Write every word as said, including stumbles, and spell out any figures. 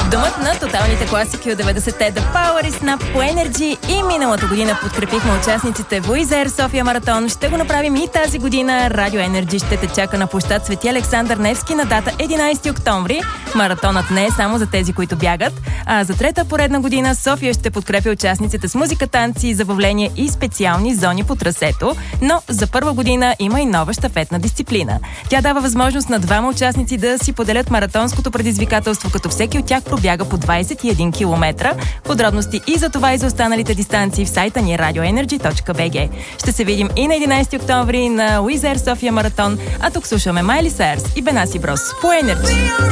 Домът на тоталните класики от деветдесетте The Power is Snap по Energy и миналата година подкрепихме участниците в Уизер София маратон. Ще го направим и тази година. Радио Energy ще те чака на площад Свети Александър Невски на дата единайсети октомври. Маратонът не е само за тези, които бягат, а за трета поредна година София ще подкрепи участниците с музика, танци, забавление и специални зони по трасето, но за първа година има и нова щафетна дисциплина. Тя дава възможност на двама участници да си поделят маратонското предизвикателство, като всеки от тях пробяга по двайсет и един километра. Подробности и за това и за останалите дистанции в сайта ни радио енерджи точка би джи. Ще се видим и на единайсети октомври на Уизер София маратон, а тук слушаме Майли Сайърс и Бенаси Брос по Energy.